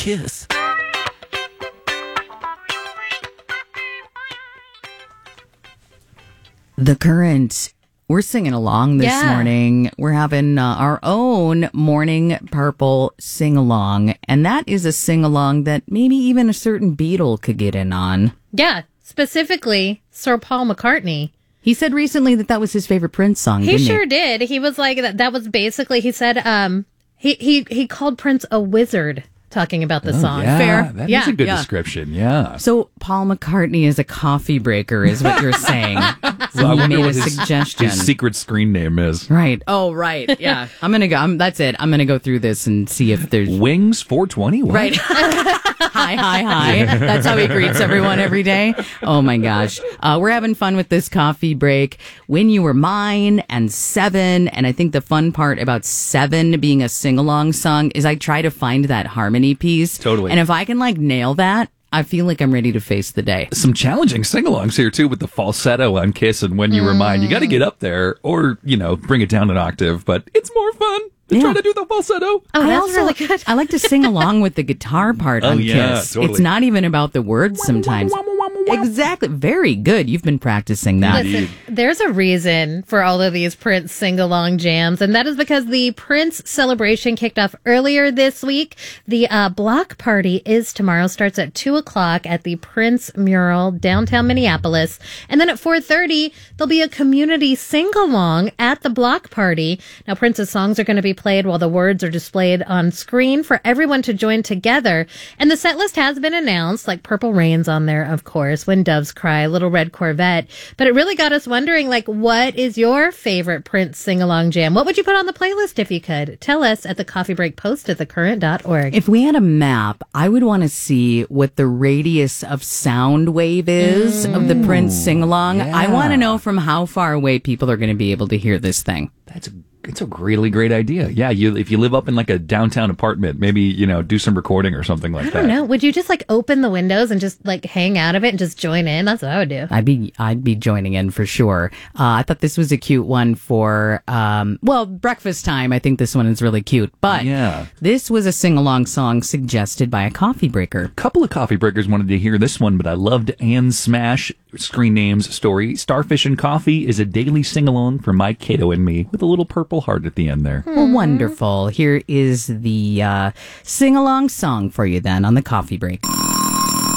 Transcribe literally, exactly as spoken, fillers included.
Kiss. The Current. We're singing along this Yeah. morning. We're having uh, our own Morning Purple sing-along, and that is a sing-along that maybe even a certain Beatle could get in on. Yeah, specifically Sir Paul McCartney. He said recently that that was his favorite Prince song, He didn't sure he? did. He was like that. That was basically. He said. Um. He he he called Prince a wizard. Talking about the Oh, song. yeah, Fair. That yeah. is a good yeah. description. Yeah. So Paul McCartney is a coffee breaker, is what you're saying. So Well, I you wonder made a what his, suggestion. his secret screen name is. Right. Oh, right. Yeah. I'm gonna go. I'm, that's it. I'm gonna go through this and see if there's Wings four twenty. What? right. Hi, hi, hi. That's how he greets everyone every day. Oh my gosh. Uh, we're having fun with this coffee break. When You Were Mine and Seven. And I think the fun part about Seven being a sing-along song is I try to find that harmony piece. Totally. And if I can like nail that, I feel like I'm ready to face the day. Some challenging sing-alongs here too with the falsetto on Kiss and When You Were Mine. You got to get up there or, you know, bring it down an octave, but it's more fun to Yeah. try to do the falsetto. Oh, I that's also, really good. I like to sing along with the guitar part Oh, on yeah, Kiss. totally. It's not even about the words sometimes. Exactly. Very good. You've been practicing that. Listen, there's a reason for all of these Prince sing-along jams, and that is because the Prince celebration kicked off earlier this week. The uh, block party is tomorrow, starts at two o'clock at the Prince Mural, downtown Minneapolis. And then at four thirty, there'll be a community sing-along at the block party. Now, Prince's songs are going to be played while the words are displayed on screen for everyone to join together. And the set list has been announced, like Purple Rain's on there, of course. When Doves Cry, Little Red Corvette. But it really got us wondering, like, what is your favorite Prince sing-along jam? What would you put on the playlist if you could? Tell us at the Coffee Break Post at the current dot org. If we had a map, I would want to see what the radius of sound wave is of the Prince sing-along. I want to yeah. know from how far away people are going to be able to hear this thing. That's a it's a really great idea. Yeah, you if you live up in like a downtown apartment, maybe, you know, do some recording or something like I that. don't know. Would you just, like, open the windows and just, like, hang out of it and just join in? That's what I would do. I'd be I'd be joining in for sure. Uh, I thought this was a cute one for um, well breakfast time. I think this one is really cute. But Yeah. this was a sing along song suggested by a coffee breaker. Couple of coffee breakers wanted to hear this one, but I loved Anne Smash screen names story. Starfish and Coffee is a daily sing-along for my Kato and me with a little purple heart at the end there. Well, wonderful. Here is the uh, sing along song for you then on the coffee break.